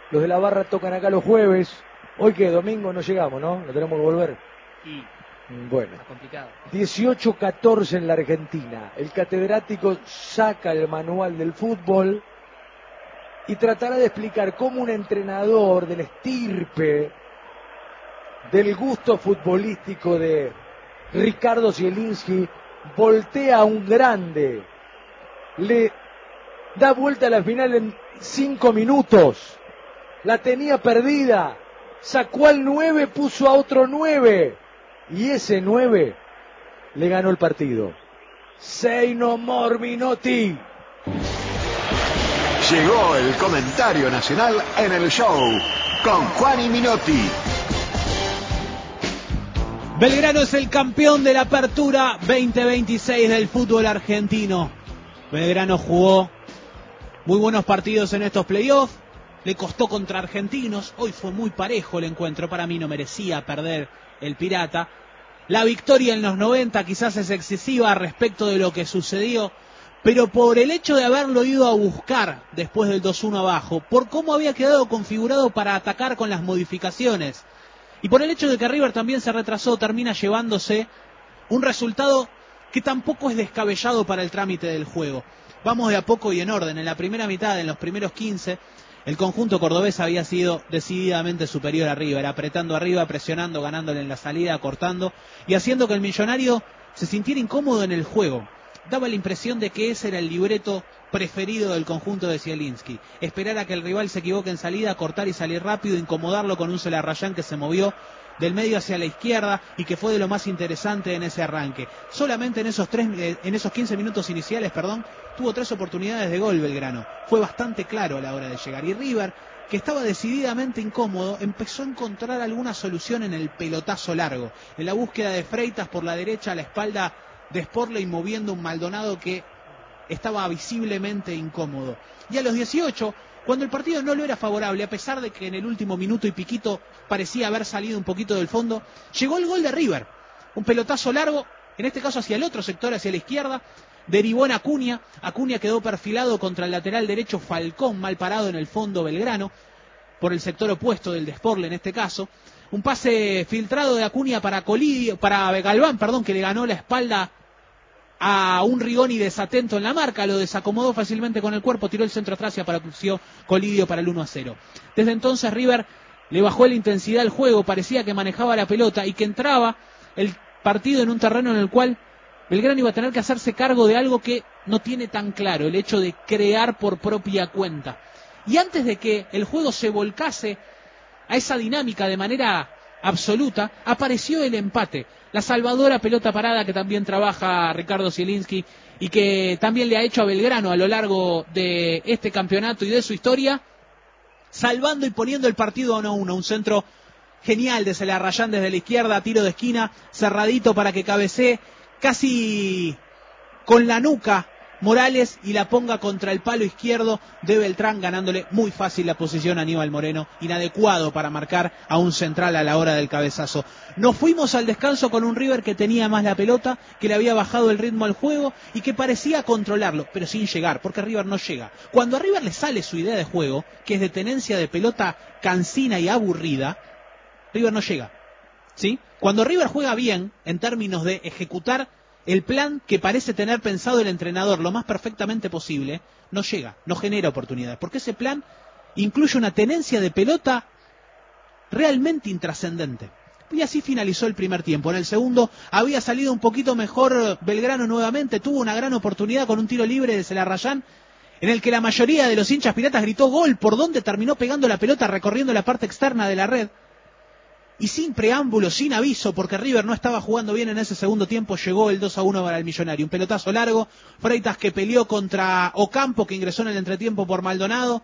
Los de la barra tocan acá los jueves. Hoy que domingo no llegamos, ¿no? No tenemos que volver. Y bueno, complicado. 18-14 en la Argentina. El catedrático saca el manual del fútbol y tratará de explicar cómo un entrenador del estirpe del gusto futbolístico de Ricardo Zielinski voltea a un grande, le da vuelta a la final en 5 minutos, la tenía perdida, sacó al 9, puso a otro 9 y ese 9 le ganó el partido. Say no more Minotti. Llegó el comentario nacional en el show con Juan y Minotti. Belgrano es el campeón de la Apertura 2026 del fútbol argentino. Belgrano jugó muy buenos partidos en estos playoffs. Le costó contra Argentinos. Hoy fue muy parejo el encuentro. Para mí no merecía perder el Pirata. La victoria en los 90 quizás es excesiva respecto de lo que sucedió, pero por el hecho de haberlo ido a buscar después del 2-1 abajo, por cómo había quedado configurado para atacar con las modificaciones, y por el hecho de que River también se retrasó, termina llevándose un resultado que tampoco es descabellado para el trámite del juego. Vamos de a poco y en orden. En la primera mitad, en los primeros 15, el conjunto cordobés había sido decididamente superior a River, apretando arriba, presionando, ganándole en la salida, cortando y haciendo que el Millonario se sintiera incómodo en el juego. Daba la impresión de que ese era el libreto preferido del conjunto de Zielinski. Esperar a que el rival se equivoque en salida, cortar y salir rápido, incomodarlo con un Celarrayán que se movió del medio hacia la izquierda y que fue de lo más interesante en ese arranque. Solamente en esos 15 minutos iniciales, tuvo 3 oportunidades de gol Belgrano. Fue bastante claro a la hora de llegar. Y River, que estaba decididamente incómodo, empezó a encontrar alguna solución en el pelotazo largo, en la búsqueda de Freitas por la derecha a la espalda de Sporley, moviendo un Maldonado que estaba visiblemente incómodo. Y a los 18, cuando el partido no lo era favorable, a pesar de que en el último minuto y piquito parecía haber salido un poquito del fondo, llegó el gol de River. Un pelotazo largo, en este caso hacia el otro sector, hacia la izquierda, derivó en Acuña. Acuña quedó perfilado contra el lateral derecho Falcón, mal parado en el fondo Belgrano, por el sector opuesto del de Sporley en este caso. Un pase filtrado de Acuña para Galván, que le ganó la espalda a un Rigoni desatento en la marca, lo desacomodó fácilmente con el cuerpo, tiró el centro atrás y apareció Colidio para el 1-0. Desde entonces River le bajó la intensidad al juego, parecía que manejaba la pelota y que entraba el partido en un terreno en el cual Belgrano iba a tener que hacerse cargo de algo que no tiene tan claro, el hecho de crear por propia cuenta. Y antes de que el juego se volcase a esa dinámica de manera absoluta, apareció el empate. La salvadora pelota parada que también trabaja Ricardo Zielinski y que también le ha hecho a Belgrano a lo largo de este campeonato y de su historia, salvando y poniendo el partido a 1-1. Un centro genial de Celarrayán desde la izquierda, tiro de esquina, cerradito para que cabecee casi con la nuca Morales y la ponga contra el palo izquierdo de Beltrán, ganándole muy fácil la posición a Aníbal Moreno, inadecuado para marcar a un central a la hora del cabezazo. Nos fuimos al descanso con un River que tenía más la pelota, que le había bajado el ritmo al juego y que parecía controlarlo, pero sin llegar, porque River no llega. Cuando a River le sale su idea de juego, que es de tenencia de pelota cansina y aburrida, River no llega, ¿sí? Cuando River juega bien, en términos de ejecutar el plan que parece tener pensado el entrenador lo más perfectamente posible, no llega, no genera oportunidades, porque ese plan incluye una tenencia de pelota realmente intrascendente. Y así finalizó el primer tiempo. En el segundo había salido un poquito mejor Belgrano nuevamente, tuvo una gran oportunidad con un tiro libre de Celarrayán, en el que la mayoría de los hinchas piratas gritó gol, por donde terminó pegando la pelota recorriendo la parte externa de la red. Y sin preámbulo, sin aviso, porque River no estaba jugando bien en ese segundo tiempo, llegó el 2-1 para el Millonario. Un pelotazo largo, Freitas que peleó contra Ocampo, que ingresó en el entretiempo por Maldonado.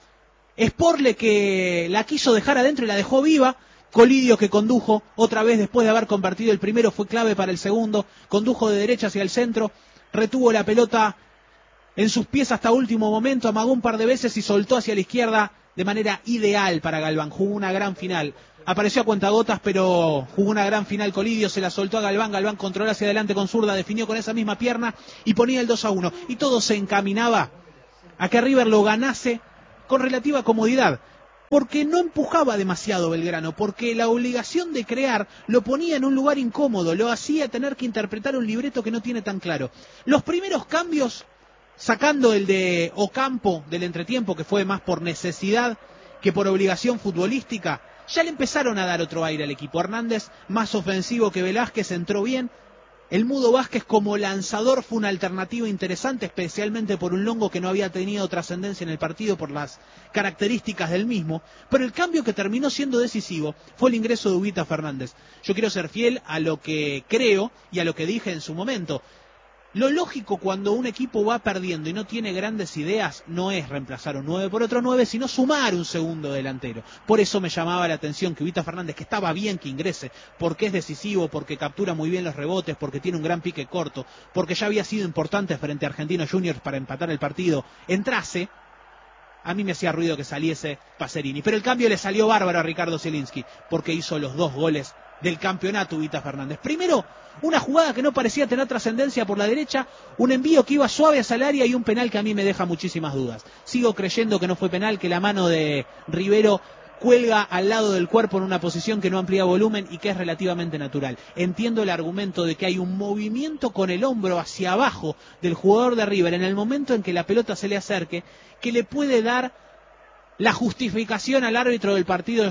Sporley que la quiso dejar adentro y la dejó viva. Colidio que condujo otra vez después de haber convertido el primero, fue clave para el segundo. Condujo de derecha hacia el centro, retuvo la pelota en sus pies hasta último momento, amagó un par de veces y soltó hacia la izquierda de manera ideal para Galván. Jugó una gran final. Apareció a cuentagotas, pero jugó una gran final Colidio, se la soltó a Galván, Galván controló hacia adelante con zurda, definió con esa misma pierna y ponía el 2-1. Y todo se encaminaba a que River lo ganase con relativa comodidad. porque no empujaba demasiado Belgrano, porque la obligación de crear lo ponía en un lugar incómodo, lo hacía tener que interpretar un libreto que no tiene tan claro. Los primeros cambios, sacando el de Ocampo del entretiempo, que fue más por necesidad que por obligación futbolística, ya le empezaron a dar otro aire al equipo. Hernández, más ofensivo que Velázquez, entró bien. El Mudo Vázquez como lanzador fue una alternativa interesante, especialmente por un Longo que no había tenido trascendencia en el partido por las características del mismo. Pero el cambio que terminó siendo decisivo fue el ingreso de Ubita Fernández. Yo quiero ser fiel a lo que creo y a lo que dije en su momento. Lo lógico cuando un equipo va perdiendo y no tiene grandes ideas no es reemplazar un 9 por otro 9, sino sumar un segundo delantero. Por eso me llamaba la atención que Ubita Fernández, que estaba bien que ingrese, porque es decisivo, porque captura muy bien los rebotes, porque tiene un gran pique corto, porque ya había sido importante frente a Argentinos Juniors para empatar el partido, entrase. A mí me hacía ruido que saliese Pacerini, pero el cambio le salió bárbaro a Ricardo Zielinski, porque hizo los 2 goles del campeonato Ubita Fernández. Primero, una jugada que no parecía tener trascendencia por la derecha, un envío que iba suave hacia el área y un penal que a mí me deja muchísimas dudas. Sigo creyendo que no fue penal, que la mano de Rivero cuelga al lado del cuerpo en una posición que no amplía volumen y que es relativamente natural. Entiendo el argumento de que hay un movimiento con el hombro hacia abajo del jugador de River en el momento en que la pelota se le acerque, que le puede dar la justificación al árbitro del partido,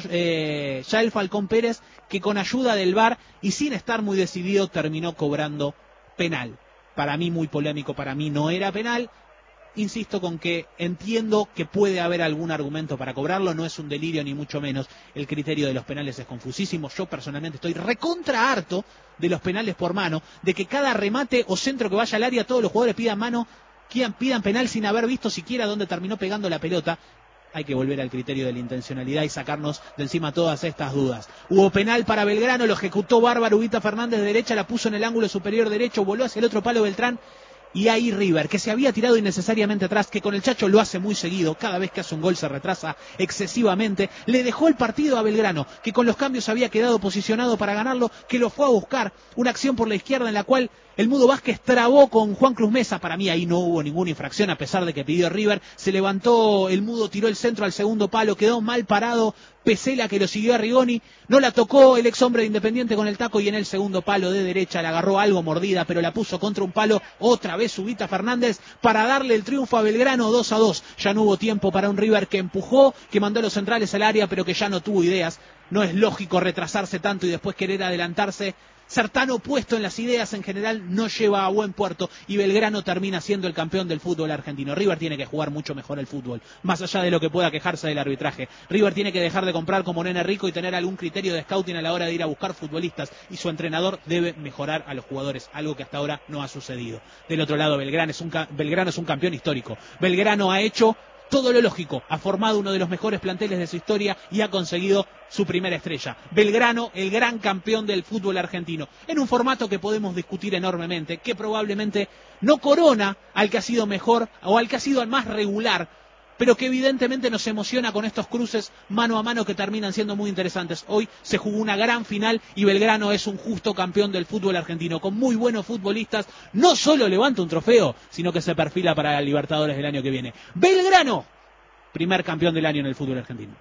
Yael Falcón Pérez, que con ayuda del VAR y sin estar muy decidido terminó cobrando penal. Para mí muy polémico, para mí no era penal. Insisto con que entiendo que puede haber algún argumento para cobrarlo, no es un delirio ni mucho menos. El criterio de los penales es confusísimo. Yo personalmente estoy recontra harto de los penales por mano, de que cada remate o centro que vaya al área todos los jugadores pidan mano, pidan penal sin haber visto siquiera dónde terminó pegando la pelota. Hay que volver al criterio de la intencionalidad y sacarnos de encima todas estas dudas. Hubo penal para Belgrano, lo ejecutó bárbaro Ubita Fernández de derecha, la puso en el ángulo superior derecho, voló hacia el otro palo Beltrán. Y ahí River, que se había tirado innecesariamente atrás, que con el Chacho lo hace muy seguido, cada vez que hace un gol se retrasa excesivamente, le dejó el partido a Belgrano, que con los cambios había quedado posicionado para ganarlo, que lo fue a buscar, una acción por la izquierda en la cual el Mudo Vázquez trabó con Juan Cruz Mesa. Para mí ahí no hubo ninguna infracción a pesar de que pidió River, se levantó el Mudo, tiró el centro al segundo palo, quedó mal parado Pesela, que lo siguió a Rigoni, no la tocó el ex hombre de Independiente con el taco y en el segundo palo de derecha la agarró algo mordida, pero la puso contra un palo, otra vez Ubita Fernández para darle el triunfo a Belgrano 2-2. Ya no hubo tiempo para un River que empujó, que mandó a los centrales al área, pero que ya no tuvo ideas. No es lógico retrasarse tanto y después querer adelantarse. Ser tan opuesto en las ideas en general no lleva a buen puerto y Belgrano termina siendo el campeón del fútbol argentino. River tiene que jugar mucho mejor el fútbol, más allá de lo que pueda quejarse del arbitraje. River tiene que dejar de comprar como nene rico y tener algún criterio de scouting a la hora de ir a buscar futbolistas, y su entrenador debe mejorar a los jugadores, algo que hasta ahora no ha sucedido. Del otro lado, Belgrano es un campeón histórico. Belgrano ha hecho todo lo lógico, ha formado uno de los mejores planteles de su historia y ha conseguido su primera estrella. Belgrano, el gran campeón del fútbol argentino, en un formato que podemos discutir enormemente, que probablemente no corona al que ha sido mejor o al que ha sido el más regular, pero que evidentemente nos emociona con estos cruces mano a mano que terminan siendo muy interesantes. Hoy se jugó una gran final y Belgrano es un justo campeón del fútbol argentino, con muy buenos futbolistas. No solo levanta un trofeo, sino que se perfila para la Libertadores del año que viene. Belgrano, primer campeón del año en el fútbol argentino.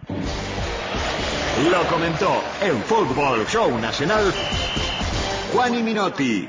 Lo comentó en Fútbol Show Nacional Juani Minotti.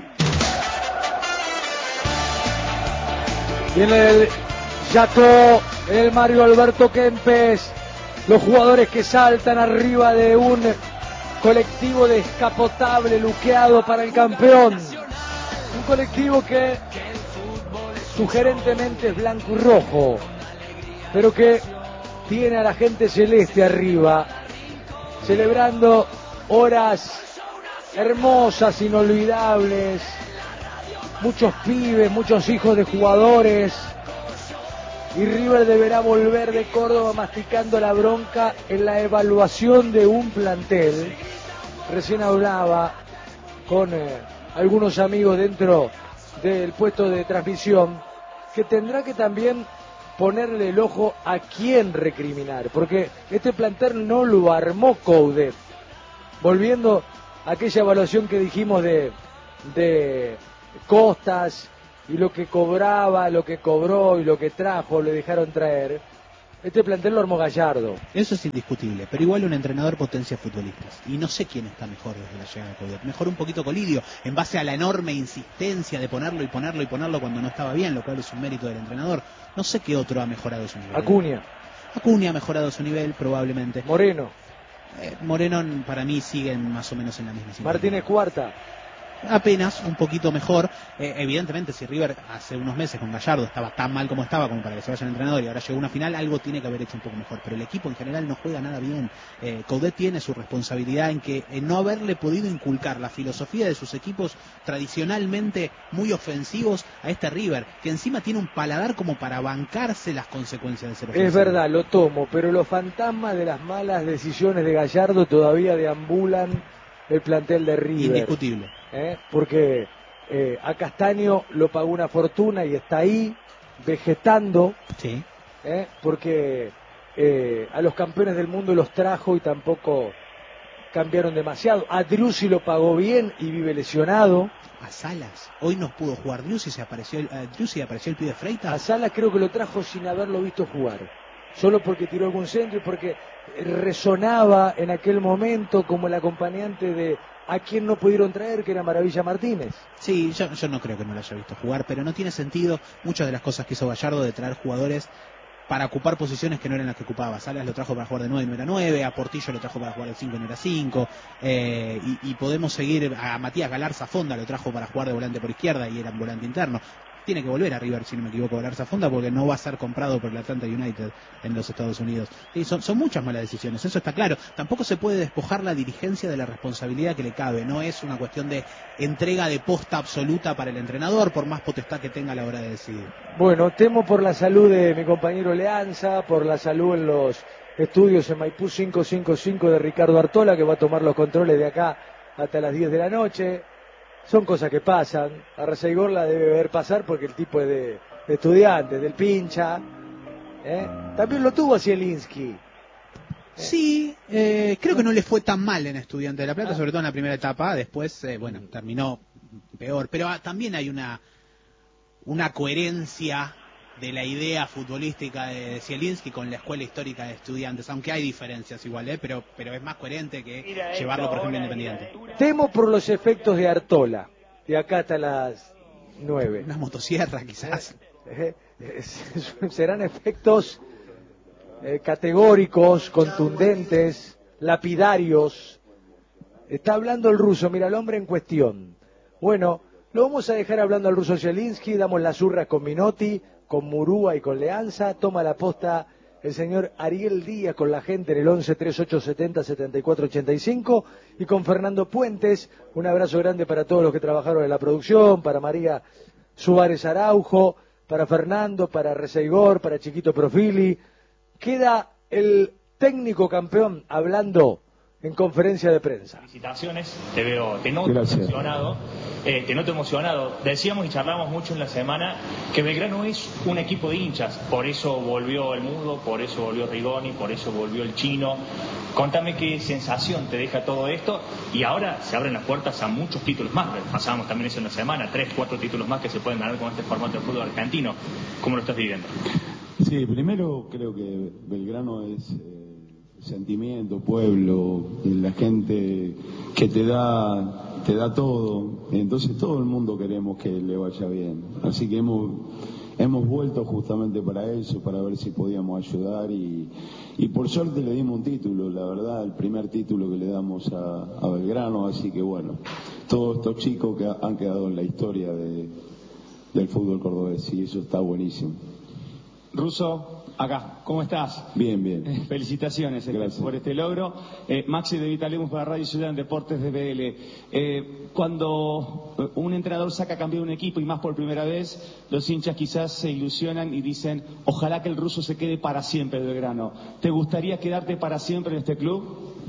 Viene el Jaco, el Mario Alberto Kempes, los jugadores que saltan arriba de un colectivo descapotable luqueado para el campeón. Un colectivo que sugerentemente es blanco y rojo, pero que tiene a la gente celeste arriba, celebrando horas hermosas, inolvidables, muchos pibes, muchos hijos de jugadores. Y River deberá volver de Córdoba masticando la bronca en la evaluación de un plantel. Recién hablaba con algunos amigos dentro del puesto de transmisión, que tendrá que también ponerle el ojo a quién recriminar, porque este plantel no lo armó Coudet. Volviendo a aquella evaluación que dijimos de Costas y lo que cobraba, lo que cobró y lo que trajo, le dejaron traer. Este plantel lo armó Gallardo. Eso es indiscutible, pero igual un entrenador potencia futbolistas. Y no sé quién está mejor desde la llegada de Coudet. Mejor un poquito Colidio, en base a la enorme insistencia de ponerlo y ponerlo y ponerlo cuando no estaba bien, lo cual es un mérito del entrenador. No sé qué otro ha mejorado su nivel. Acuña ha mejorado su nivel, probablemente. Moreno Para mí siguen más o menos en la misma situación. Martínez Cuarta. Apenas un poquito mejor. Evidentemente, si River hace unos meses con Gallardo estaba tan mal como estaba como para que se vaya el entrenador y ahora llegó a una final, algo tiene que haber hecho un poco mejor, pero el equipo en general no juega nada bien. Coudet tiene su responsabilidad en no haberle podido inculcar la filosofía de sus equipos tradicionalmente muy ofensivos a este River, que encima tiene un paladar como para bancarse las consecuencias de ser ofensivo. Es verdad, lo tomo, pero los fantasmas de las malas decisiones de Gallardo todavía deambulan el plantel de River. Indiscutible. Porque a Castaño lo pagó una fortuna y está ahí vegetando. Sí. Porque a los campeones del mundo los trajo y tampoco cambiaron demasiado. A Driussi lo pagó bien y vive lesionado. A Salas, hoy no pudo jugar Driussi, apareció el pibe Freitas. A Salas creo que lo trajo sin haberlo visto jugar, solo porque tiró algún centro y porque resonaba en aquel momento como el acompañante de a quien no pudieron traer, que era Maravilla Martínez. Sí, yo no creo que no lo haya visto jugar, pero no tiene sentido muchas de las cosas que hizo Gallardo de traer jugadores para ocupar posiciones que no eran las que ocupaba. Salas lo trajo para jugar de 9 y no era 9, a Portillo lo trajo para jugar de 5 y no era 5, y podemos seguir, a Matías Galarza Fonda lo trajo para jugar de volante por izquierda y era un volante interno. Tiene que volver a River, si no me equivoco, Galarza Fonda, porque no va a ser comprado por el Atlanta United en los Estados Unidos. Y son muchas malas decisiones, eso está claro. Tampoco se puede despojar la dirigencia de la responsabilidad que le cabe. No es una cuestión de entrega de posta absoluta para el entrenador, por más potestad que tenga a la hora de decidir. Bueno, temo por la salud de mi compañero Leanza, por la salud en los estudios en Maipú 555 de Ricardo Artola, que va a tomar los controles de acá hasta las 10 de la noche. Son cosas que pasan. A Reseigor la debe ver pasar porque el tipo es de estudiante, del pincha. También lo tuvo Zielinski. Sí, creo que no le fue tan mal en Estudiantes de La Plata, sobre todo en la primera etapa. Después, terminó peor. Pero también hay una coherencia de la idea futbolística de Zielinski con la escuela histórica de Estudiantes, aunque hay diferencias igual, pero es más coherente que llevarlo, por ejemplo, a Independiente. Temo por los efectos de Artola, de acá hasta las 9. Una motosierra, quizás. Serán efectos categóricos, contundentes, lapidarios. Está hablando el ruso, mira, el hombre en cuestión. Bueno, lo vamos a dejar hablando al ruso Zielinski, damos las urras con Minotti, con Murúa y con Leanza, toma la posta el señor Ariel Díaz con la gente en el 11 3870 7485 y con Fernando Puentes. Un abrazo grande para todos los que trabajaron en la producción, para María Suárez Araujo, para Fernando, para Reseigor, para Chiquito Profili. Queda el técnico campeón hablando en conferencia de prensa. Felicitaciones, te noto emocionado. Te noto emocionado. Decíamos y charlamos mucho en la semana que Belgrano es un equipo de hinchas. Por eso volvió el Mudo, por eso volvió Rigoni, por eso volvió el Chino. Contame qué sensación te deja todo esto. Y ahora se abren las puertas a muchos títulos más. Pasábamos también eso en la semana, 3, 4 títulos más que se pueden ganar con este formato de fútbol argentino. ¿Cómo lo estás viviendo? Sí, primero creo que Belgrano es sentimiento, pueblo, la gente que te da todo, entonces todo el mundo queremos que le vaya bien, así que hemos vuelto justamente para eso, para ver si podíamos ayudar y por suerte le dimos un título, la verdad, el primer título que le damos a Belgrano, así que bueno, todos estos chicos que han quedado en la historia del fútbol cordobés y eso está buenísimo. Russo, acá, ¿cómo estás? Bien. Felicitaciones por este logro. Maxi de Vitalemus para Radio Ciudad en Deportes de BL. Cuando un entrenador saca campeón de un equipo y más por primera vez, los hinchas quizás se ilusionan y dicen, ojalá que el Russo se quede para siempre en Belgrano. ¿Te gustaría quedarte para siempre en este club?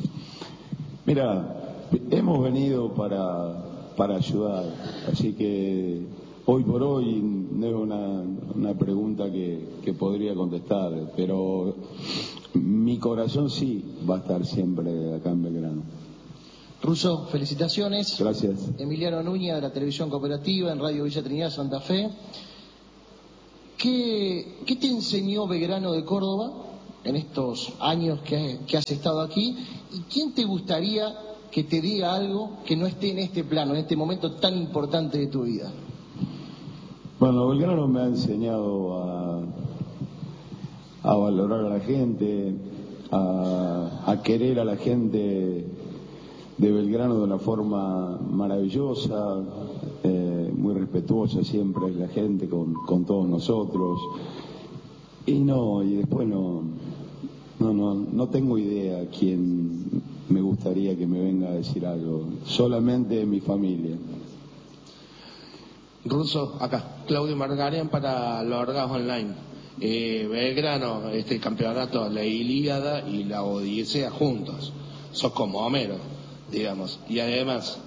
Mira, hemos venido para ayudar, así que hoy por hoy no es una pregunta que podría contestar, pero mi corazón sí va a estar siempre acá en Belgrano. Russo, felicitaciones. Gracias. Emiliano Núñez de la Televisión Cooperativa en Radio Villa Trinidad, Santa Fe. ¿Qué te enseñó Belgrano de Córdoba en estos años que has estado aquí? ¿Y quién te gustaría que te diga algo que no esté en este plano, en este momento tan importante de tu vida? Bueno, Belgrano me ha enseñado a valorar a la gente, a querer a la gente de Belgrano de una forma maravillosa, muy respetuosa siempre la gente con todos nosotros. Y después no tengo idea quién me gustaría que me venga a decir algo, solamente mi familia. Russo, acá, Claudio Margarian para Lorgas Online. Belgrano, este campeonato, la Ilíada y la Odisea juntos. Sos como Homero, digamos. Y además,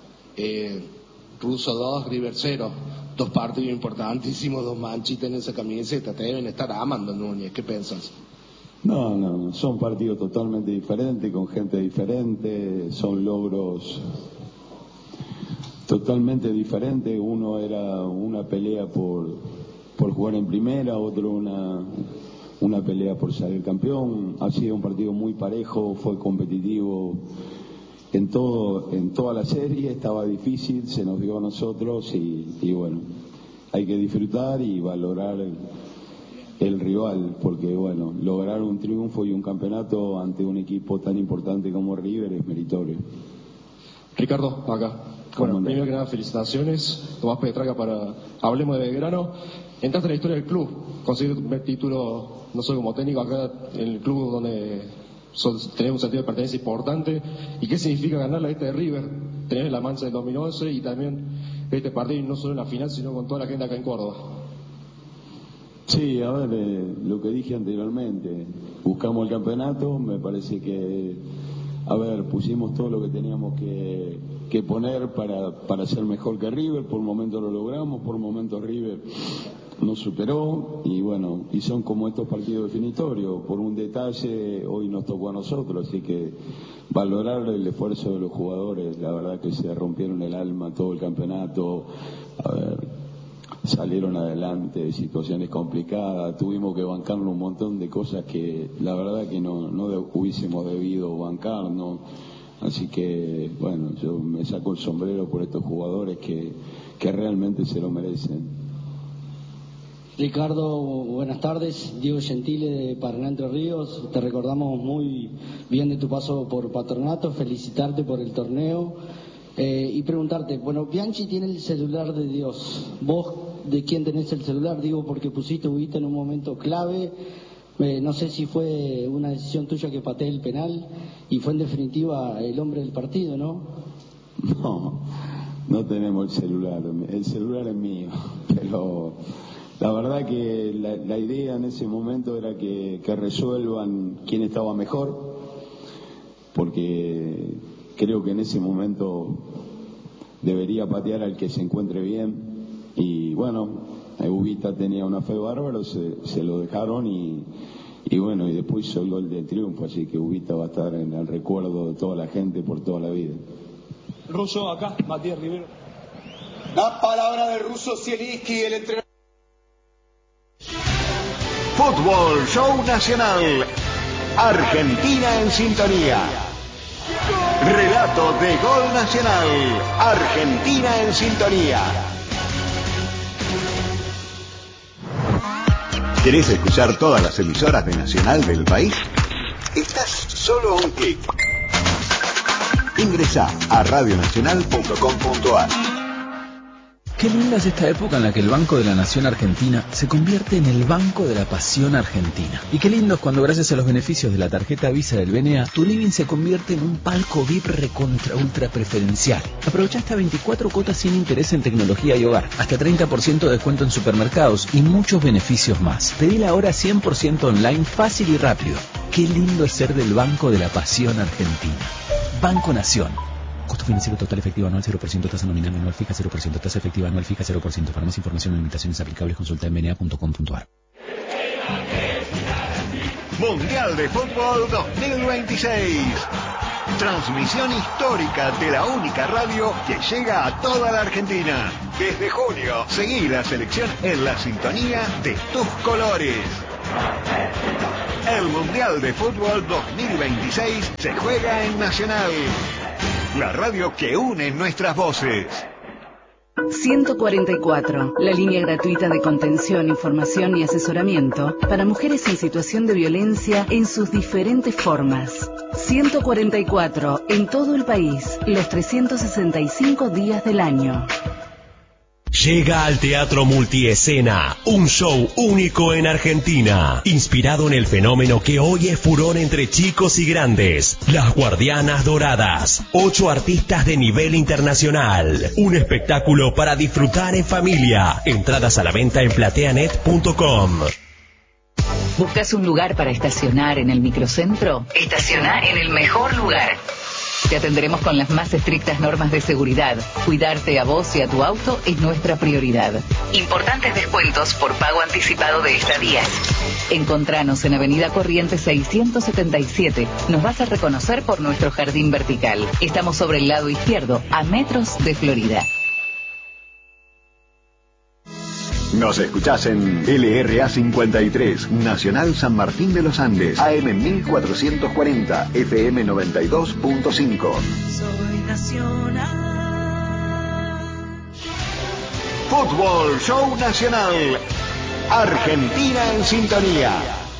Russo 2, River 0, 2 partidos importantísimos, 2 manchitas en esa camiseta. Te deben estar amando, Núñez. ¿Qué pensás? No, son partidos totalmente diferentes, con gente diferente, son logros totalmente diferentes. Uno era una pelea por jugar en primera, otro una pelea por salir campeón. Ha sido un partido muy parejo, fue competitivo en toda la serie, estaba difícil, se nos dio a nosotros y bueno, hay que disfrutar y valorar el rival, porque bueno, lograr un triunfo y un campeonato ante un equipo tan importante como River es meritorio. Ricardo, acá. Bueno, primero que nada, felicitaciones. Tomás Petraca para Hablemos de Belgrano. Entraste en la historia del club, conseguiste tu primer título, no solo como técnico, acá en el club donde tenés un sentido de pertenencia importante. ¿Y qué significa ganar la de River? Tener la mancha del 2011 y también este partido, no solo en la final, sino con toda la gente acá en Córdoba. Sí, a ver, lo que dije anteriormente, buscamos el campeonato, me parece que, pusimos todo lo que teníamos que poner para ser mejor que River, por momentos lo logramos, por momentos River nos superó y bueno, y son como estos partidos definitorios, por un detalle hoy nos tocó a nosotros, así que valorar el esfuerzo de los jugadores, la verdad que se rompieron el alma todo el campeonato, salieron adelante, situaciones complicadas, tuvimos que bancarnos un montón de cosas que la verdad que no hubiésemos debido bancar, ¿no? Así que, bueno, yo me saco el sombrero por estos jugadores que realmente se lo merecen. Ricardo, buenas tardes. Diego Gentile de Paraná Entre Ríos. Te recordamos muy bien de tu paso por Patronato, felicitarte por el torneo y preguntarte, bueno, Bianchi tiene el celular de Dios. ¿Vos de quién tenés el celular? Digo, porque pusiste en un momento clave. No sé si fue una decisión tuya que pateé el penal y fue en definitiva el hombre del partido, ¿no? No tenemos el celular es mío, pero la verdad que la idea en ese momento era que resuelvan quién estaba mejor, porque creo que en ese momento debería patear al que se encuentre bien y bueno, Ubita tenía una fe bárbara, se lo dejaron y bueno, y después hizo el gol del triunfo, así que Ubita va a estar en el recuerdo de toda la gente por toda la vida. Russo, acá, Matías Rivero. La palabra de Russo Zielinski, el entrenador. Fútbol Show Nacional. Argentina en sintonía. Relato de Gol Nacional. Argentina en sintonía. ¿Querés escuchar todas las emisoras de Nacional del país? Estás solo a un clic. Ingresá a radionacional.com.ar. Qué linda es esta época en la que el Banco de la Nación Argentina se convierte en el Banco de la Pasión Argentina. Y qué lindo es cuando gracias a los beneficios de la tarjeta Visa del BNA, tu living se convierte en un palco VIP recontra ultra preferencial. Aprovecha hasta 24 cuotas sin interés en tecnología y hogar, hasta 30% de descuento en supermercados y muchos beneficios más. Pedila ahora 100% online, fácil y rápido. Qué lindo es ser del Banco de la Pasión Argentina. Banco Nación. Costo financiero total efectivo anual 0%, tasa nominal anual fija 0%, tasa efectiva anual fija 0%. Para más información o limitaciones aplicables consulta en bna.com.ar. Mundial de Fútbol 2026. Transmisión histórica de la única radio que llega a toda la Argentina. Desde junio, seguí la selección en la sintonía de tus colores. El Mundial de Fútbol 2026 se juega en Nacional, la radio que une nuestras voces. 144, la línea gratuita de contención, información y asesoramiento para mujeres en situación de violencia en sus diferentes formas. 144, en todo el país, los 365 días del año. Llega al Teatro Multiescena, un show único en Argentina, inspirado en el fenómeno que hoy es furor entre chicos y grandes, Las Guardianas Doradas, 8 artistas de nivel internacional, un espectáculo para disfrutar en familia, entradas a la venta en plateanet.com. ¿Buscas un lugar para estacionar en el microcentro? Estaciona en el mejor lugar. Te atenderemos con las más estrictas normas de seguridad. Cuidarte a vos y a tu auto es nuestra prioridad. Importantes descuentos por pago anticipado de estadías. Encontranos en Avenida Corrientes 677. Nos vas a reconocer por nuestro jardín vertical. Estamos sobre el lado izquierdo, a metros de Florida. Nos escuchás en LRA 53, Nacional San Martín de los Andes, AM 1440, FM 92.5. Soy Nacional. Fútbol Show Nacional. Argentina en sintonía.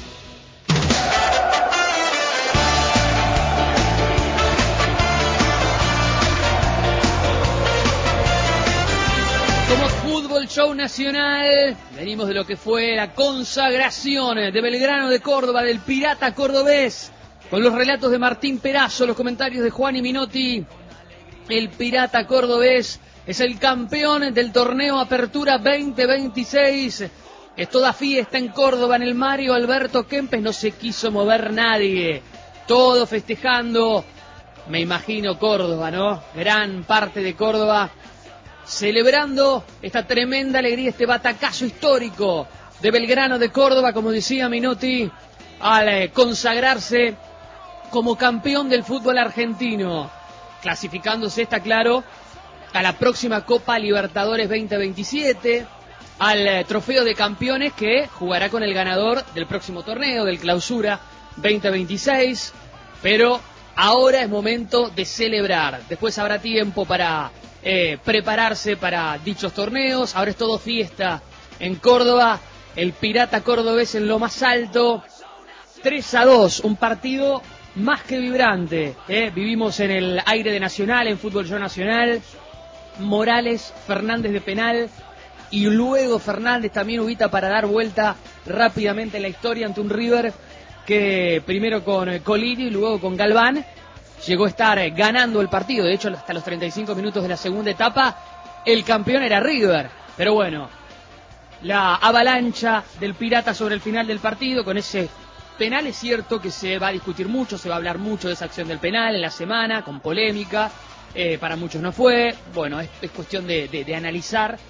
Show Nacional, venimos de lo que fue la consagración de Belgrano de Córdoba, del Pirata cordobés, con los relatos de Martín Perazo, los comentarios de Juan y Minotti. El Pirata cordobés es el campeón del torneo Apertura 2026. Es toda fiesta en Córdoba, en el Mario Alberto Kempes, no se quiso mover nadie, todo festejando, me imagino Córdoba, ¿no? Gran parte de Córdoba celebrando esta tremenda alegría, este batacazo histórico de Belgrano de Córdoba, como decía Minotti, al consagrarse como campeón del fútbol argentino, clasificándose, está claro, a la próxima Copa Libertadores 2027, al trofeo de campeones que jugará con el ganador del próximo torneo, del Clausura 2026, pero ahora es momento de celebrar, después habrá tiempo para prepararse para dichos torneos. Ahora es todo fiesta en Córdoba, el Pirata cordobés en lo más alto, 3-2, un partido más que vibrante, vivimos en el aire de Nacional, en Fútbol Show Nacional, Morales, Fernández de penal, y luego Fernández también ubita para dar vuelta rápidamente la historia ante un River que primero con Colini y luego con Galván llegó a estar ganando el partido. De hecho, hasta los 35 minutos de la segunda etapa, el campeón era River. Pero bueno, la avalancha del Pirata sobre el final del partido, con ese penal, es cierto que se va a discutir mucho, se va a hablar mucho de esa acción del penal en la semana, con polémica. Para muchos no fue. Bueno, es cuestión de analizar.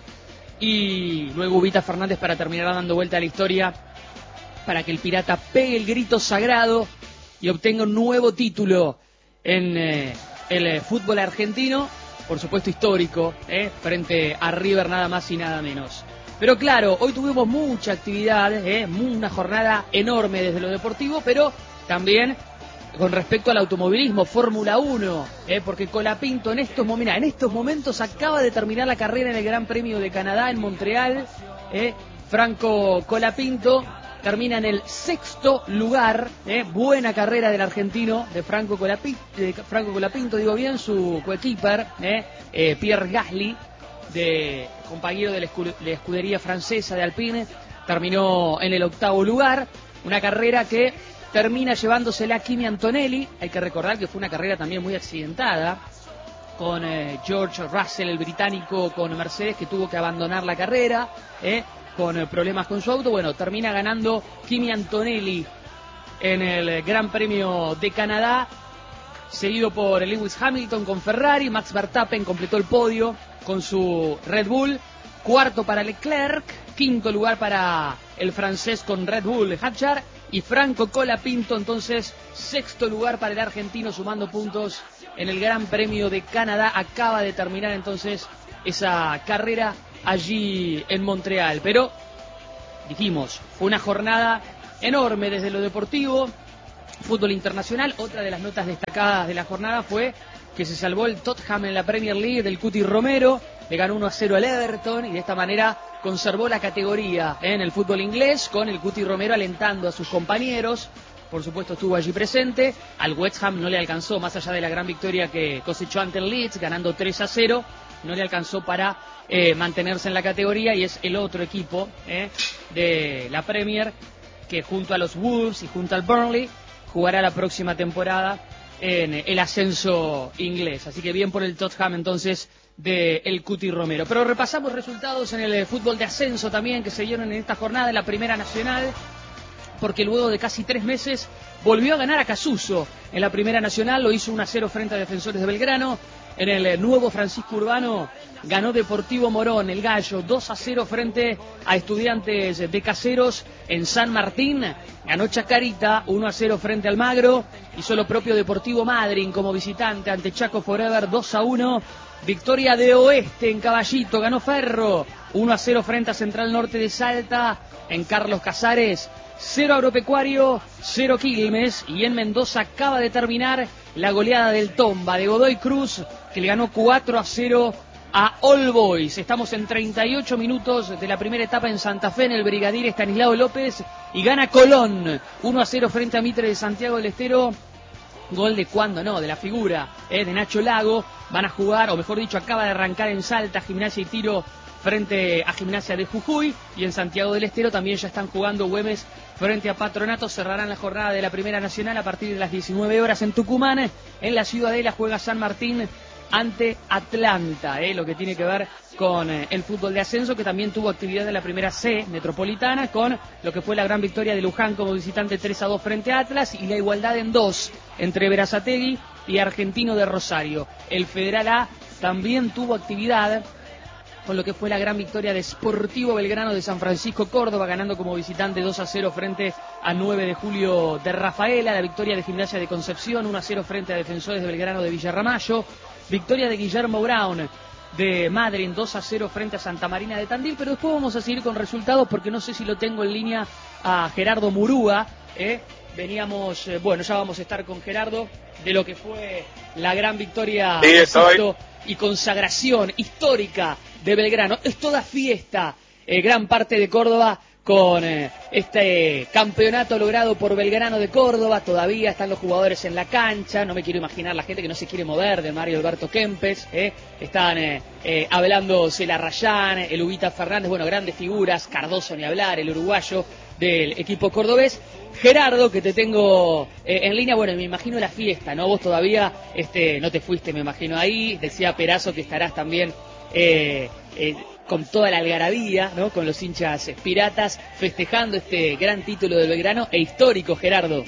Y luego ubita Fernández para terminar dando vuelta a la historia, para que el Pirata pegue el grito sagrado y obtenga un nuevo título en el fútbol argentino, por supuesto histórico, frente a River, nada más y nada menos. Pero claro, hoy tuvimos mucha actividad, una jornada enorme desde lo deportivo, pero también con respecto al automovilismo, Fórmula 1, porque Colapinto en estos momentos acaba de terminar la carrera en el Gran Premio de Canadá en Montreal. Franco Colapinto termina en el 6º lugar, buena carrera del argentino, de Franco Colapinto, digo bien, su coequiper, Pierre Gasly, compañero de la escudería francesa de Alpine, terminó en el 8º lugar, una carrera que termina llevándosela Kimi Antonelli. Hay que recordar que fue una carrera también muy accidentada, con George Russell, el británico, con Mercedes, que tuvo que abandonar la carrera, con problemas con su auto. Bueno, termina ganando Kimi Antonelli en el Gran Premio de Canadá, seguido por Lewis Hamilton con Ferrari. Max Verstappen completó el podio con su Red Bull, 4º para Leclerc, 5º lugar para el francés con Red Bull Hadjar, y Franco Colapinto entonces 6º lugar para el argentino, sumando puntos en el Gran Premio de Canadá. Acaba de terminar entonces esa carrera allí en Montreal. Pero dijimos, fue una jornada enorme desde lo deportivo, fútbol internacional. Otra de las notas destacadas de la jornada fue que se salvó el Tottenham en la Premier League del Cuti Romero, le ganó 1-0 al Everton y de esta manera conservó la categoría en el fútbol inglés, con el Cuti Romero alentando a sus compañeros. Por supuesto estuvo allí presente. Al West Ham no le alcanzó, más allá de la gran victoria que cosechó ante el Leeds, ganando 3-0, no le alcanzó para mantenerse en la categoría, y es el otro equipo de la Premier que junto a los Wolves y junto al Burnley jugará la próxima temporada en el ascenso inglés. Así que bien por el Tottenham entonces de el Cuti Romero. Pero repasamos resultados en el fútbol de ascenso también que se dieron en esta jornada en la Primera Nacional, porque luego de casi 3 meses volvió a ganar a Casuso en la Primera Nacional, lo hizo 1-0 frente a Defensores de Belgrano. En el nuevo Francisco Urbano ganó Deportivo Morón, el Gallo, 2-0 frente a Estudiantes de Caseros. En San Martín ganó Chacarita 1-0 frente al Magro. Hizo lo propio Deportivo Madryn como visitante ante Chaco Forever, 2-1. Victoria de Oeste en Caballito, ganó Ferro 1-0 frente a Central Norte de Salta. En Carlos Casares 0 Agropecuario, 0 Quilmes, y en Mendoza acaba de terminar la goleada del Tomba de Godoy Cruz, que le ganó 4-0 a All Boys. Estamos en 38 minutos de la primera etapa en Santa Fe, en el Brigadier Estanislao López, y gana Colón 1-0 frente a Mitre de Santiago del Estero. Gol de cuando no, de la figura de Nacho Lago. Van a jugar, o mejor dicho, acaba de arrancar en Salta, Gimnasia y Tiro frente a Gimnasia de Jujuy, y en Santiago del Estero también ya están jugando Güemes frente a Patronato. Cerrarán la jornada de la Primera Nacional a partir de las 19 horas en Tucumán. En la Ciudadela juega San Martín ante Atlanta, lo que tiene que ver con el fútbol de ascenso, que también tuvo actividad en la Primera C Metropolitana, con lo que fue la gran victoria de Luján como visitante 3-2 frente a Atlas, y la igualdad en 2 entre Berazategui y Argentino de Rosario. El Federal A también tuvo actividad con lo que fue la gran victoria de Sportivo Belgrano de San Francisco Córdoba, ganando como visitante 2-0 frente a 9 de julio de Rafaela. La victoria de Gimnasia de Concepción 1-0 frente a Defensores de Belgrano de Villarramayo. Victoria de Guillermo Brown de Madryn 2-0 frente a Santa Marina de Tandil. Pero después vamos a seguir con resultados, porque no sé si lo tengo en línea a Gerardo Murúa. Veníamos, ya vamos a estar con Gerardo de lo que fue la gran victoria y consagración histórica de Belgrano. Es toda fiesta, gran parte de Córdoba, con este campeonato logrado por Belgrano de Córdoba. Todavía están los jugadores en la cancha, no me quiero imaginar la gente que no se quiere mover de Mario Alberto Kempes. Están hablando Celarrayán, el Ubita Fernández, grandes figuras, Cardoso ni hablar, el uruguayo del equipo cordobés. Gerardo, que te tengo en línea, me imagino la fiesta, ¿no? Vos todavía no te fuiste, me imagino, ahí. Decía Perazo que estarás también con toda la algarabía, ¿no? Con los hinchas piratas, festejando este gran título del Belgrano e histórico, Gerardo.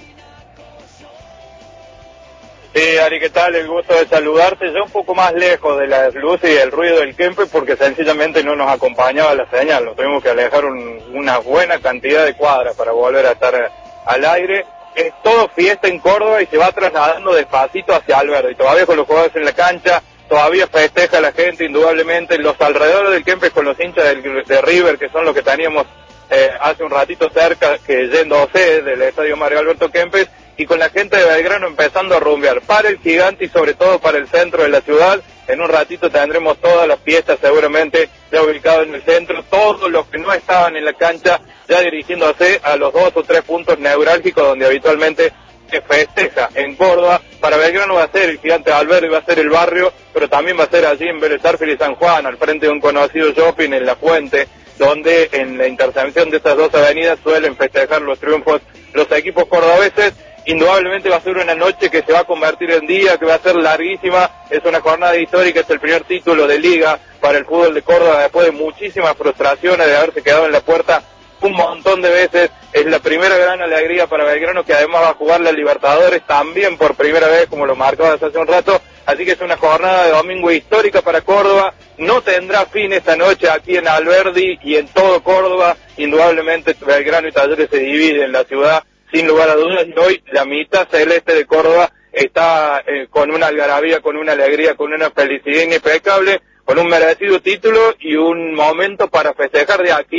Sí, Ari, ¿qué tal? El gusto de saludarte. Yo un poco más lejos de las luces y del ruido del Kempes, porque sencillamente no nos acompañaba la señal. Nos tuvimos que alejar una buena cantidad de cuadras para volver a estar al aire. Es todo fiesta en Córdoba y se va trasladando despacito hacia Alberdi. Todavía con los jugadores en la cancha, todavía festeja la gente, indudablemente. Los alrededores del Kempes con los hinchas de River, que son los que teníamos hace un ratito cerca, que yéndose del estadio Mario Alberto Kempes, y con la gente de Belgrano empezando a rumbear para el Gigante y sobre todo para el centro de la ciudad. En un ratito tendremos todas las fiestas seguramente ya ubicadas en el centro, todos los que no estaban en la cancha ya dirigiéndose a los 2 o 3 puntos neurálgicos donde habitualmente se festeja en Córdoba. Para Belgrano va a ser el Gigante de Alberdi, va a ser el barrio, pero también va a ser allí en Vélez Sarsfield y San Juan, al frente de un conocido shopping en La Fuente, donde en la intersección de estas dos avenidas suelen festejar los triunfos los equipos cordobeses. Indudablemente va a ser una noche que se va a convertir en día, que va a ser larguísima. Es una jornada histórica, es el primer título de liga para el fútbol de Córdoba después de muchísimas frustraciones de haberse quedado en la puerta un montón de veces. Es la primera gran alegría para Belgrano, que además va a jugar la Libertadores también por primera vez, como lo marcaba hace un rato. Así que es una jornada de domingo histórica para Córdoba. No tendrá fin esta noche aquí en Alberdi y en todo Córdoba. Indudablemente Belgrano y Talleres se dividen la ciudad, sin lugar a dudas, y hoy la mitad celeste de Córdoba está con una algarabía, con una alegría, con una felicidad inexplicable, con un merecido título y un momento para festejar de aquí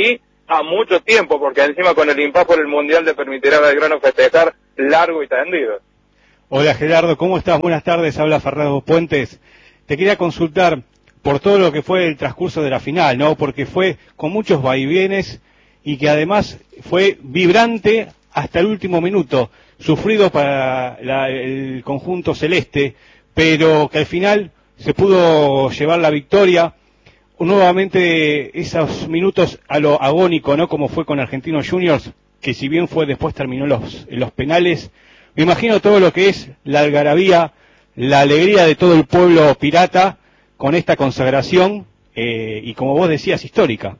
a mucho tiempo, porque encima con el impasse por el Mundial le permitirá a Belgrano festejar largo y tendido. Hola Gerardo, ¿cómo estás? Buenas tardes, habla Fernando Puentes. Te quería consultar por todo lo que fue el transcurso de la final, ¿no? Porque fue con muchos vaivienes y que además fue vibrante hasta el último minuto, sufrido para el conjunto celeste, pero que al final se pudo llevar la victoria. Nuevamente esos minutos a lo agónico, ¿no? Como fue con Argentinos Juniors, que si bien fue después terminó en los penales. Me imagino todo lo que es la algarabía, la alegría de todo el pueblo pirata con esta consagración y como vos decías, histórica.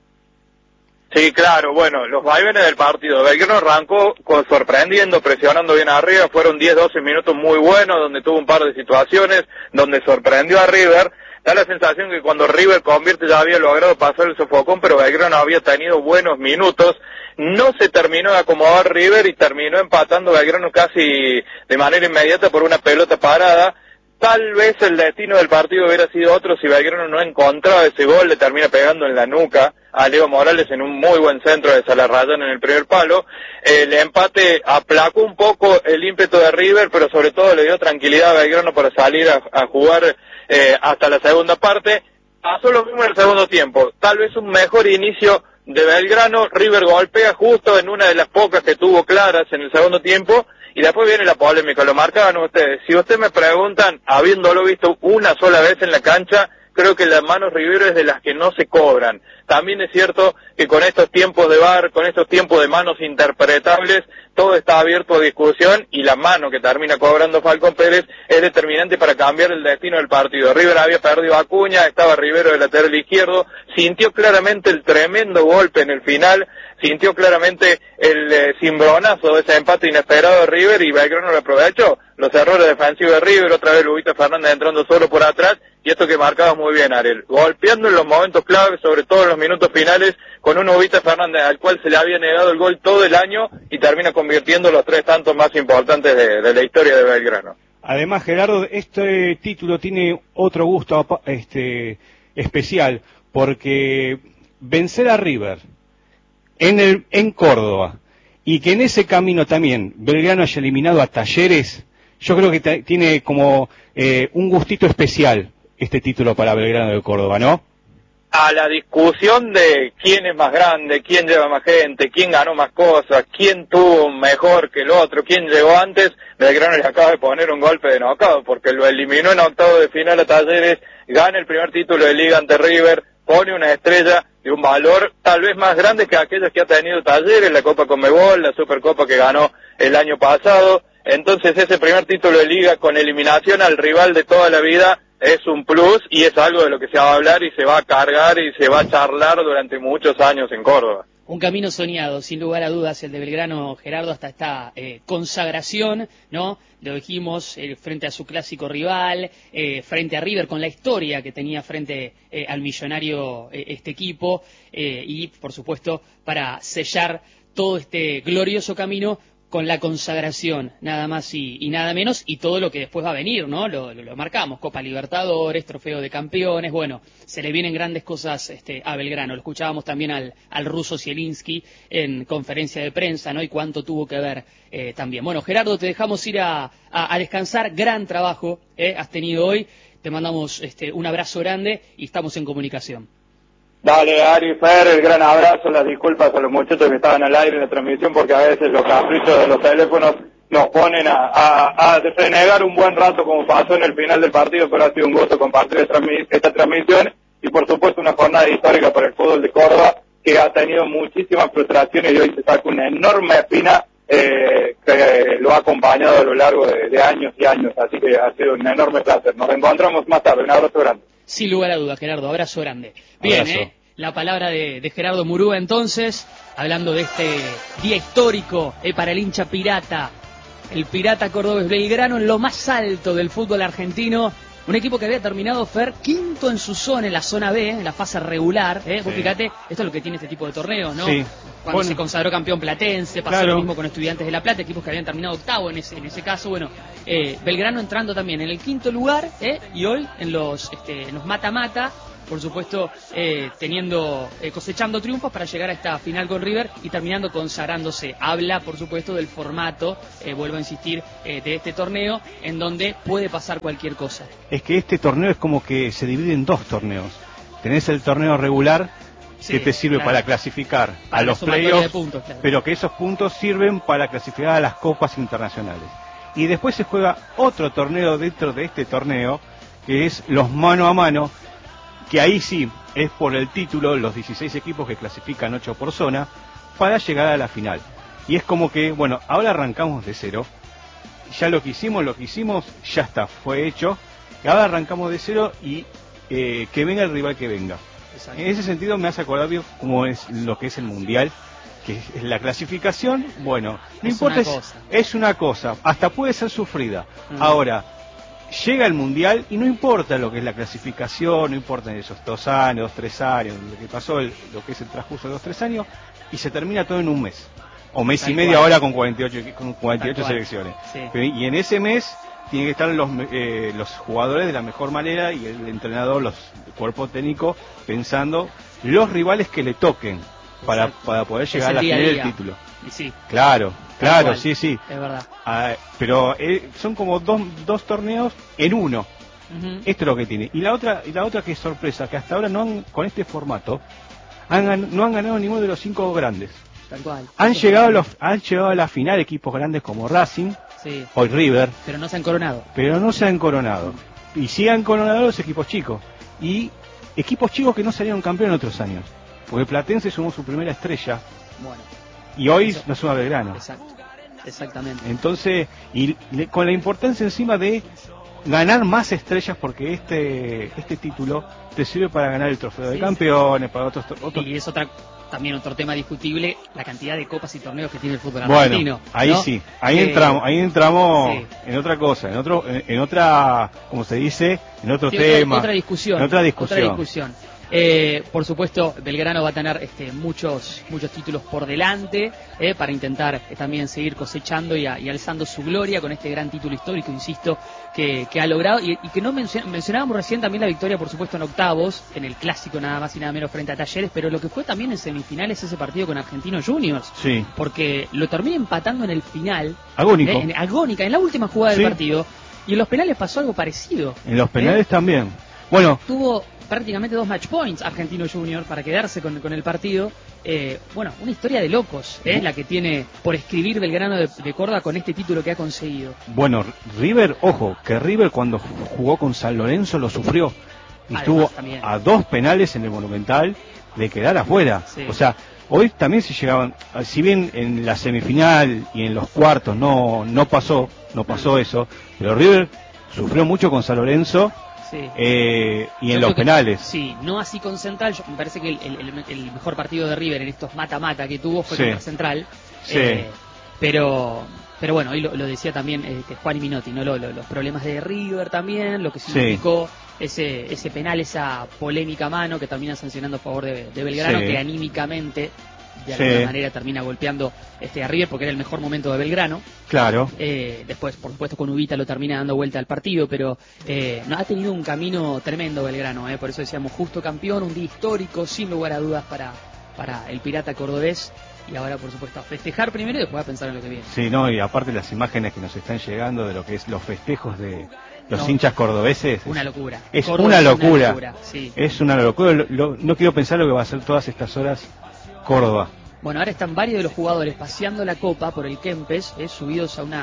Sí, claro, bueno, los vaivenes del partido. Belgrano arrancó sorprendiendo, presionando bien arriba, fueron 10-12 minutos muy buenos, donde tuvo un par de situaciones, donde sorprendió a River. Da la sensación que cuando River convierte ya había logrado pasar el sofocón, pero Belgrano había tenido buenos minutos. No se terminó de acomodar River y terminó empatando Belgrano casi de manera inmediata por una pelota parada. Tal vez el destino del partido hubiera sido otro si Belgrano no encontraba ese gol, le termina pegando en la nuca a Leo Morales en un muy buen centro de Salarrayán en el primer palo. El empate aplacó un poco el ímpetu de River, pero sobre todo le dio tranquilidad a Belgrano para salir a jugar hasta la segunda parte. Pasó lo mismo en el segundo tiempo, tal vez un mejor inicio de Belgrano. River golpea justo en una de las pocas que tuvo claras en el segundo tiempo. Y después viene la polémica, lo marcaban ustedes. Si ustedes me preguntan, habiéndolo visto una sola vez en la cancha, creo que las manos Rivero es de las que no se cobran. También es cierto que con estos tiempos de VAR, con estos tiempos de manos interpretables, todo está abierto a discusión y la mano que termina cobrando Falcón Pérez es determinante para cambiar el destino del partido. River había perdido a Acuña, estaba Rivero de lateral izquierdo, sintió claramente el tremendo golpe en el final, sintió claramente el cimbronazo de ese empate inesperado de River y Belgrano lo aprovechó. Los errores defensivos de River, otra vez Lubito Fernández entrando solo por atrás, y esto que marcaba muy bien Ariel, golpeando en los momentos claves, sobre todo en los minutos finales, con un Lubito Fernández al cual se le había negado el gol todo el año y termina convirtiendo los 3 tantos más importantes de la historia de Belgrano. Además, Gerardo, este título tiene otro gusto especial, porque vencer a River en Córdoba y que en ese camino también Belgrano haya eliminado a Talleres, yo creo que tiene como un gustito especial este título para Belgrano de Córdoba, ¿no? A la discusión de quién es más grande, quién lleva más gente, quién ganó más cosas, quién tuvo mejor que el otro, quién llegó antes, Belgrano le acaba de poner un golpe de knockout, porque lo eliminó en octavo de final a Talleres, gana el primer título de liga ante River, pone una estrella de un valor tal vez más grande que aquellos que ha tenido Talleres, la Copa Conmebol, la Supercopa que ganó el año pasado. Entonces ese primer título de liga con eliminación al rival de toda la vida es un plus y es algo de lo que se va a hablar y se va a cargar y se va a charlar durante muchos años en Córdoba. Un camino soñado, sin lugar a dudas, el de Belgrano, Gerardo, hasta esta consagración, ¿no? Lo dijimos, frente a su clásico rival, frente a River, con la historia que tenía frente al Millonario este equipo, y, por supuesto, para sellar todo este glorioso camino con la consagración, nada más y nada menos, y todo lo que después va a venir, ¿no? Lo marcamos, Copa Libertadores, Trofeo de Campeones, bueno, se le vienen grandes cosas a Belgrano. Lo escuchábamos también al ruso Zielinski en conferencia de prensa, ¿no? Y cuánto tuvo que ver también. Bueno, Gerardo, te dejamos ir a descansar, gran trabajo has tenido hoy, te mandamos un abrazo grande y estamos en comunicación. Dale, Ari, Fer, el gran abrazo, las disculpas a los muchachos que estaban al aire en la transmisión porque a veces los caprichos de los teléfonos nos ponen a renegar un buen rato como pasó en el final del partido, pero ha sido un gusto compartir esta transmisión y por supuesto una jornada histórica para el fútbol de Córdoba que ha tenido muchísimas frustraciones y hoy se saca una enorme espina que lo ha acompañado a lo largo de años y años, así que ha sido un enorme placer. Nos encontramos más tarde, un abrazo grande. Sin lugar a duda, Gerardo, abrazo grande. Bien, la palabra de Gerardo Murúa entonces, hablando de este día histórico para el hincha pirata, el pirata cordobés Belgrano en lo más alto del fútbol argentino, un equipo que había terminado, Fer, quinto en su zona, en la zona B, en la fase regular. Vos fíjate, esto es lo que tiene este tipo de torneos, ¿no? Sí. Cuando se consagró campeón platense, pasó lo mismo con Estudiantes de La Plata, equipos que habían terminado octavo en ese caso. Bueno, Belgrano entrando también en el quinto lugar, y hoy en los mata-mata, por supuesto, cosechando triunfos para llegar a esta final con River y terminando consagrándose. Habla, por supuesto, del formato, vuelvo a insistir, de este torneo, en donde puede pasar cualquier cosa. Es que este torneo es como que se divide en dos torneos. Tenés el torneo regular, que te sirve para clasificar a los playoffs, pero que esos puntos sirven para clasificar a las copas internacionales. Y después se juega otro torneo dentro de este torneo, que es los mano a mano, que ahí sí es por el título, los 16 equipos que clasifican 8 por zona, para llegar a la final. Y es como que, bueno, ahora arrancamos de cero, ya lo que hicimos, ya está, fue hecho, y ahora arrancamos de cero y que venga el rival que venga. En ese sentido me hace acordar bien cómo es lo que es el Mundial, que es la clasificación, bueno, no importa, es una cosa, hasta puede ser sufrida. Ahora, llega el Mundial y no importa lo que es la clasificación, no importa esos 2 años, 3 años, lo que pasó, lo que es el transcurso de 2-3 años, y se termina todo en un mes. O mes y medio ahora con 48 selecciones. Sí. Y en ese mes tienen que estar los jugadores de la mejor manera y el entrenador, el cuerpo técnico, pensando los rivales que le toquen para poder llegar a la final del título. Y sí. Claro, sí. Es verdad. Pero son como dos torneos en uno. Esto es lo que tiene. Y la otra que es sorpresa, que hasta ahora con este formato no han ganado ninguno de los 5 grandes. Tal cual. Han llegado a la final equipos grandes como Racing, o River. Pero no se han coronado. Y sí han coronado los equipos chicos. Y equipos chicos que no salieron campeones en otros años. Porque Platense sumó su primera estrella. Bueno. Y hoy no suma Belgrano. Exactamente. Entonces, con la importancia encima de ganar más estrellas, porque este título te sirve para ganar el trofeo de campeones, para otros. Y es también otro tema discutible, la cantidad de copas y torneos que tiene el fútbol argentino. Bueno, ahí sí, ahí entramos en otra cosa, en otra, como se dice, en otro tema. Otra discusión. Por supuesto, Belgrano va a tener muchos títulos por delante para intentar también seguir cosechando y alzando su gloria con este gran título histórico, insisto, que ha logrado y que no mencionábamos recién también la victoria, por supuesto, en octavos, en el clásico nada más y nada menos frente a Talleres, pero lo que fue también en semifinales ese partido con Argentinos Juniors, porque lo termina empatando en el final, agónica, en la última jugada del partido, y en los penales pasó algo parecido. En los penales también. Bueno, tuvo prácticamente 2 match points Argentino Junior para quedarse con el partido. Una historia de locos, la que tiene por escribir Belgrano de Córdoba con este título que ha conseguido. Bueno, River, ojo, que River cuando jugó con San Lorenzo lo sufrió. Y estuvo a 2 penales en el Monumental de quedar afuera. O sea, hoy también se llegaban, si bien en la semifinal y en los cuartos no pasó eso, pero River sufrió mucho con San Lorenzo. Y en los penales. Sí, no así con Central. Me parece que el mejor partido de River en estos mata-mata que tuvo fue contra Central. Pero bueno, hoy lo decía también Juan y Minotti, ¿no? Los problemas de River también, lo que significó ese penal, esa polémica mano que termina sancionando a favor de Belgrano, que anímicamente de alguna manera termina golpeando a River porque era el mejor momento de Belgrano. Claro. Después, por supuesto, con Ubita lo termina dando vuelta al partido, pero no ha tenido un camino tremendo Belgrano, por eso decíamos justo campeón, un día histórico, sin lugar a dudas para el Pirata cordobés. Y ahora, por supuesto, a festejar primero y después a pensar en lo que viene. Sí, y aparte las imágenes que nos están llegando de lo que es los festejos de los hinchas cordobeses. Una locura. Es una locura. Es una locura. No quiero pensar lo que va a ser todas estas horas Córdoba. Bueno, ahora están varios de los jugadores paseando la copa por el Kempes, subidos a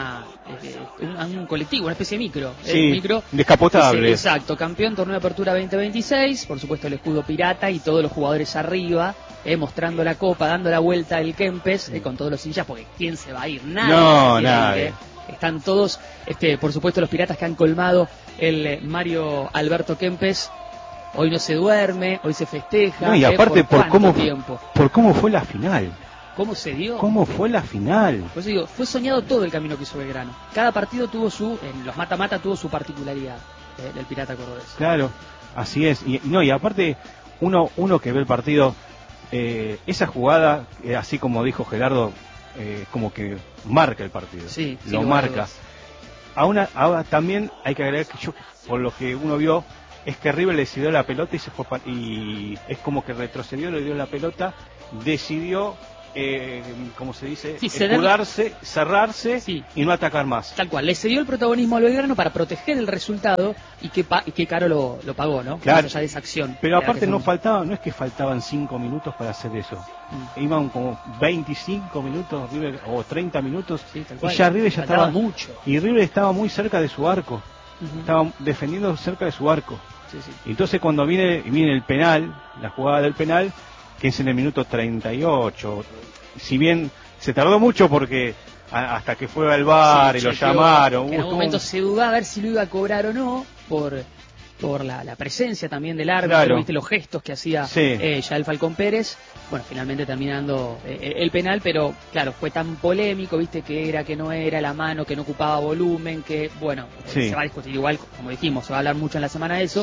un colectivo, una especie de micro. Micro descapotable. Exacto, campeón, torneo de apertura 2026, por supuesto el escudo pirata y todos los jugadores arriba, mostrando la copa, dando la vuelta al Kempes, con todos los hinchas, porque ¿quién se va a ir? Nadie. Están todos, por supuesto los piratas que han colmado el Mario Alberto Kempes. Hoy no se duerme, hoy se festeja. Y aparte por cómo fue la final. ¿Cómo se dio? ¿Cómo fue la final? Pues digo, fue soñado todo el camino que hizo Belgrano. Cada partido tuvo en los mata-mata tuvo su particularidad del Pirata cordobés. Claro, así es. Y aparte, uno que ve el partido, esa jugada, así como dijo Gerardo, como que marca el partido. Sí, lo marca. Ahora también hay que agregar que por lo que uno vio, es que River le cedió la pelota y se fue y es como que retrocedió, le dio la pelota, decidió como se dice, escudarse, cerrarse y no atacar más. Tal cual, le cedió el protagonismo al Belgrano para proteger el resultado y qué caro lo pagó, ¿no? Claro. Más allá de esa acción. Pero aparte no es que faltaban 5 minutos para hacer eso. Iban como 25 minutos River, o 30 minutos y ya River ya estaba mucho. Y River estaba muy cerca de su arco. Estaba defendiendo cerca de su arco. Entonces cuando viene el penal, la jugada del penal, que es en el minuto 38, si bien se tardó mucho porque hasta que fue al VAR y lo llamaron. En un momento se dudaba a ver si lo iba a cobrar o no por la presencia también del árbitro, viste los gestos que hacía ya el Falcón Pérez. Bueno, finalmente terminando el penal, pero claro, fue tan polémico, viste, que era, que no era, la mano, que no ocupaba volumen, que bueno, se va a discutir igual, como dijimos, se va a hablar mucho en la semana de eso.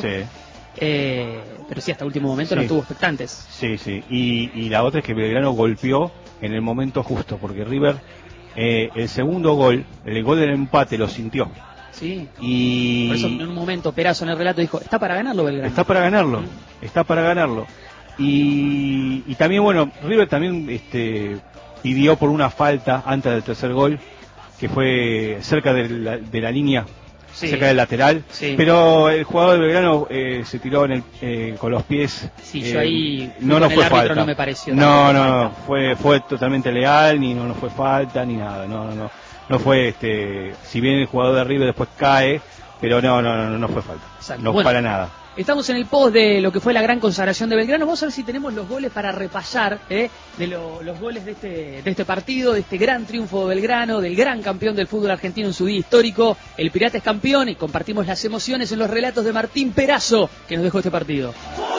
Pero sí, hasta el último momento no estuvo expectantes. Y la otra es que Belgrano golpeó en el momento justo, porque River el segundo gol, el gol del empate, lo sintió. Y por eso en un momento Perazo en el relato dijo, está para ganarlo Belgrano. Está para ganarlo. Y también, bueno, River también pidió por una falta antes del tercer gol, que fue cerca de la línea, cerca del lateral, pero el jugador de Belgrano se tiró con los pies. Yo ahí no fue falta. No me pareció. No, fue totalmente legal, ni no fue falta, ni nada. No fue, si bien el jugador de River después cae, pero no fue falta. Exacto. Para nada. Estamos en el post de lo que fue la gran consagración de Belgrano. Vamos a ver si tenemos los goles para repasar de los goles de este partido, de este gran triunfo de Belgrano, del gran campeón del fútbol argentino en su día histórico. El Pirata es campeón y compartimos las emociones en los relatos de Martín Perazo, que nos dejó este partido.